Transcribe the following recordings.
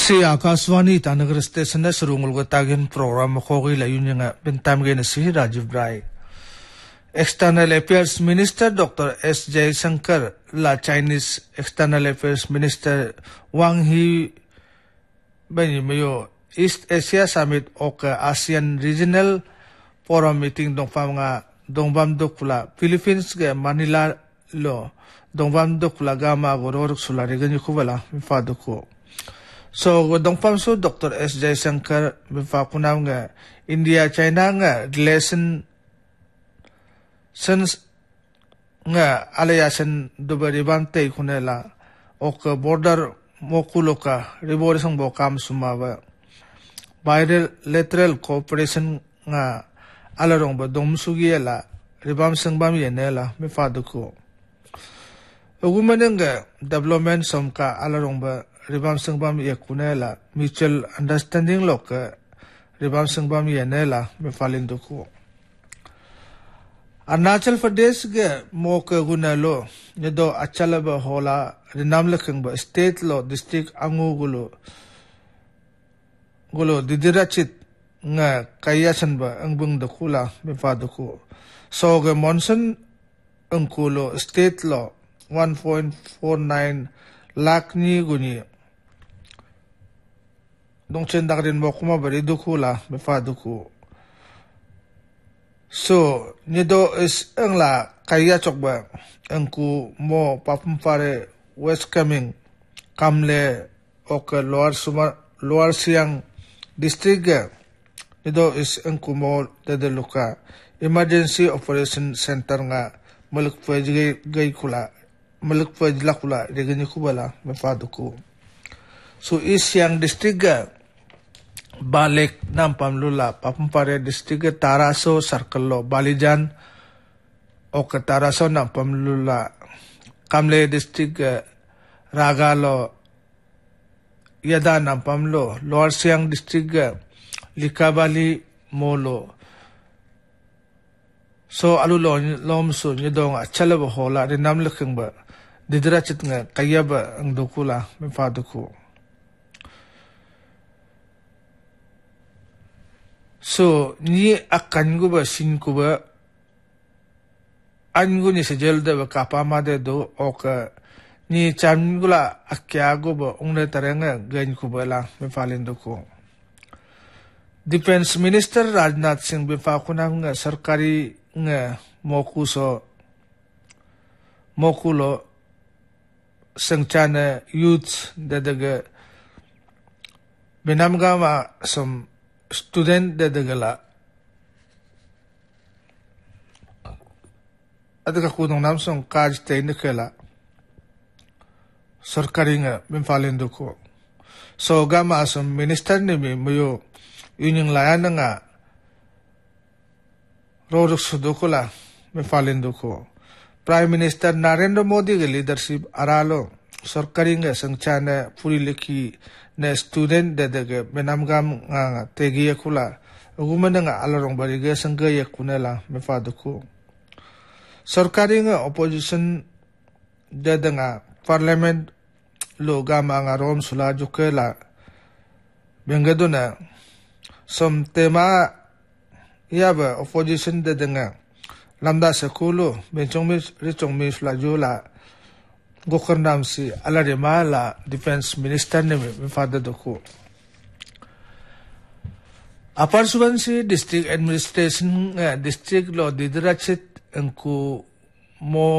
Si Akashvani Tanagar Station na surungul ko tagin program ko la yun yung bintam na si Rajiv Rai. External Affairs Minister Dr. S. Jaishankar la Chinese External Affairs Minister Wang Yi mayo East Asia Summit o ASEAN Regional Forum meeting dongbam dokula Philippines ke Manila lo dongbam dokula gama gororuk sulari ganyu kubala mifado ko. So dongpam so Dr. S. Jaishankar mifakunam nga India China nga relation since nga alayasan dubaribante kunela o border mokuloka riborisang bokam sumawa bilateral cooperation nga alarong ba domsugiela ribam sangbam yenela mifado ko. Ugumananga development somka alarong ba ribam sangbam yakunela mutual understanding loka ribam sangbam yenela mifalindo ko. Arunachal Pradesh ke moka gunalo nedo achala ba hola rinam lakang ba state law district angu gulo didirachit nga kayasan ba ang bung dakula mifado ko. So ke monson ang kulo state law 1.49 lakh ni guni dong cendak rin mo kumabari dukula mifado ko. So nido is ang la kaya chok ba ang ku mo papumpare west coming kamle o ka lower siang district nido is ang ku mo dadaluka emergency operation center nga malukpaj gay kula malukpaj lakula regani kubala mafado ko. So is siang district balik nam pamlula papumpare district Taraso circle lo Balijan o ka Taraso nam pamlula Kamle district Ragalo yada nam pamlo Lower Siang district Likabali Molo. So alulo lomso nyedong achala ba hola rinam lakang ba didrachit nga kaya ba ang dukula mifado ko. So ni akan ko ba sin ko ba an ko ni sa jelda ba kapama de do o ka ni chan gula akya ko ba ungna taranga gan ko ba lang mifalindo ko. Defense Minister Rajnath Singh bifakunam nga sarkari nga mokulo sangchana youth dadaga binamgama som student dadagala adaka kunong namsong kaj tay nakala sarkari nga binfalindo ko. So gama som minister ni muyo yun yung layan nga rorok sudo ko la binfalindo ko. Prime Minister Narendra Modi ke leadership aralo sarkari nga sangchana puriliki na student dadaga benamgam nga tegiya kula ugumana nga alarong bariga sanggaya kunala mifado ko. Sarkari nga opposition dada nga parliament lo gama nga rom sulajo kela bengado na som tema yaba opposition dada nga lamda sa kulo richong mi sulajo la Gokernam si alarima la defense minister ne mifada doko. Apar suban si district administration district lo didrachit engku mo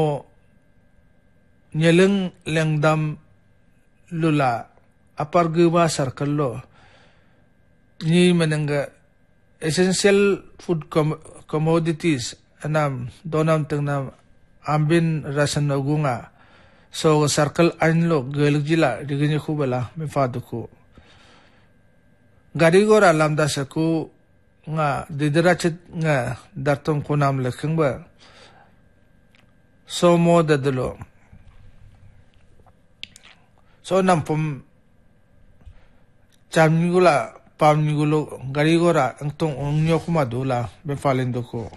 nyeleng lengdam lula apar guma circle lo ni menengga essential food commodities anam donam tengnam ambin rasan nagunga. So circle anlo galugjila diganya ko bala mifado ko. Gari gora lamda sa ko nga didirachit nga dartong kunam lakang ba. So mo dadalo. So nampum chamnigula pamnigulo gari gora ang tong unyo kumadula mifalindo ko.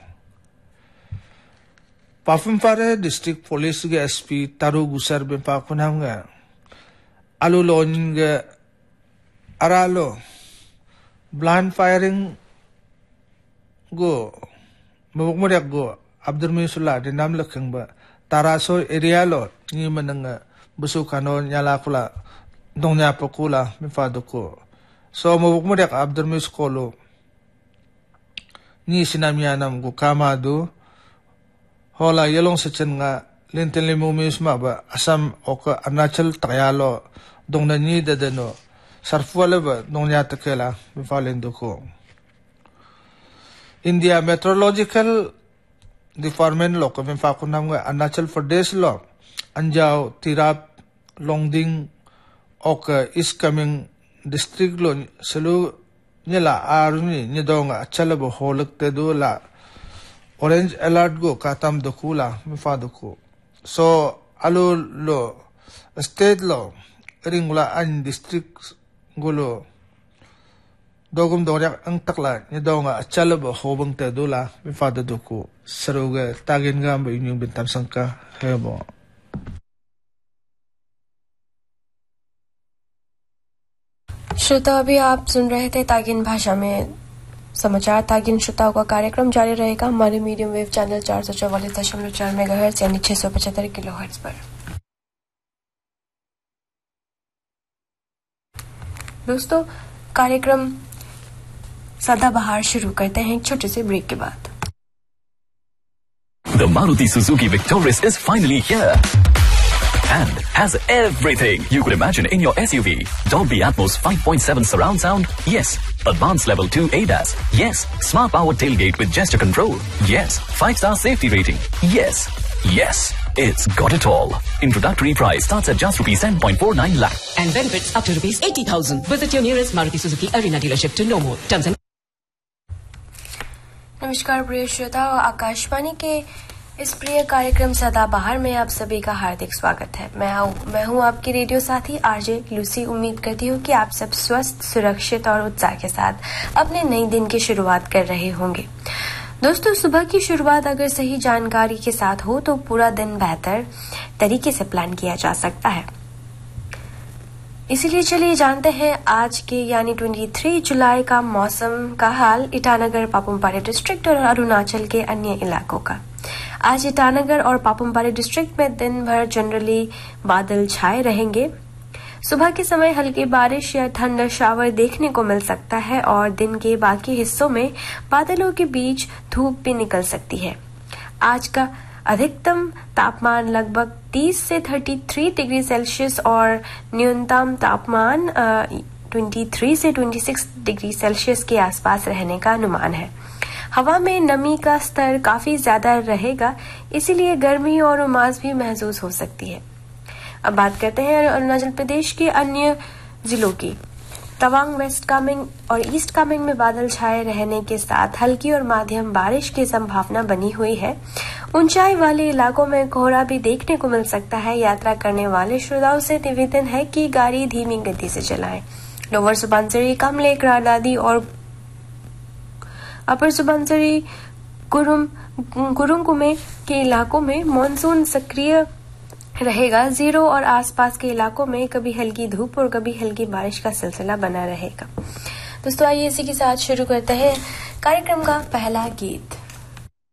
Papumpare District Police ke SP Taru Gusar bimpakunam nga alulon nga aralo blind firing go mabukmuriak go Abdurmisula di nam laking ba taraso area lo ni mananga busukano nyala kula dongnya pakula mifado ko so mabukmuriak Abdurmis kolo ni sinamyanam go kamado hola yelong sechen nga linten limumis ma ba asam oka Arunachal tayalo dongna ni dadano sarfuala ba dongnya takela mifalendo ko India Meteorological Department lo kami fakunam nga Arunachal Pradesh lo anjao tirap longding oka East Kameng district lo selu nila aruni nidonga achala bo holak tedo la orange alert go katam dokula mifadoko so alo lo state lo ringula an district gulo dogum doryak ang takla nidonga achala bo hobang tedo la mifadoko saruga tagin nga ba inyong bintam sangka hebo श्रोता अभी आप सुन रहे थे तागिन भाषा में समाचार तागिन श्रोताओं का कार्यक्रम जारी रहेगा हमारे मीडियम वेव चैनल 444.4 मेगाहर्ट्ज यानी 675 किलोहर्ट्ज पर। दोस्तों कार्यक्रम सदाबहार शुरू करते हैं एक छोटे से ब्रेक के बाद। The Maruti Suzuki Victoris is finally here and has everything you could imagine in your SUV. Dolby Atmos 5.7 surround sound? Yes. Advanced Level 2 ADAS? Yes. Smart powered tailgate with gesture control? Yes. 5-star safety rating? Yes. Yes. It's got it all. Introductory price starts at just ₹10.49 lakh. And benefits up to ₹80,000. Visit your nearest Maruti Suzuki Arena dealership to know more. Terms and नमस्कार प्रिय श्रोताओं, आकाशवाणी के इस प्रिय कार्यक्रम सदाबहार में आप सभी का हार्दिक स्वागत है। मैं हूं आपकी रेडियो साथी आरजे लूसी। उम्मीद करती हूं कि आप सब स्वस्थ, सुरक्षित और उत्साह के साथ अपने नए दिन की शुरुआत कर रहे होंगे। दोस्तों, सुबह की शुरुआत अगर सही जानकारी के साथ हो तो पूरा दिन बेहतर तरीके से प्लान किया जा सकता है। इसीलिए चलिए जानते हैं आज के यानी 23 जुलाई का मौसम का हाल ईटानगर, पापुमपारे डिस्ट्रिक्ट और अरुणाचल के अन्य इलाकों का। आज ईटानगर और पापुमपारे डिस्ट्रिक्ट में दिन भर जनरली बादल छाए रहेंगे। सुबह के समय हल्की बारिश या ठंडा शावर देखने को मिल सकता है और दिन के बाकी हिस्सों में बादलों के बीच धूप भी निकल सकती है। आज का अधिकतम तापमान लगभग 30 से 33 डिग्री सेल्सियस और न्यूनतम तापमान 23 से 26 डिग्री सेल्सियस के आसपास रहने का अनुमान है। हवा में नमी का स्तर काफी ज्यादा रहेगा, इसीलिए गर्मी और उमास भी महसूस हो सकती है। अब बात करते हैं अरुणाचल प्रदेश के अन्य जिलों की। तवांग, वेस्ट कामेंग और ईस्ट कामेंग में बादल छाए रहने के साथ हल्की और माध्यम बारिश की संभावना बनी हुई है। ऊंचाई वाले इलाकों में कोहरा भी देखने को मिल सकता है। यात्रा करने वाले श्रोताओं से निवेदन है कि गाड़ी धीमी गति से चलाएं। लोअर सुबनसिरी, कमले, क्रादादी और अपर सुबनसिरी, कुरुंकुमे के इलाकों में मानसून सक्रिय रहेगा। जीरो और आसपास के इलाकों में कभी हल्की धूप और कभी हल्की बारिश का सिलसिला बना रहेगा। दोस्तों, आइए इसी के साथ शुरू करते हैं कार्यक्रम का पहला गीत।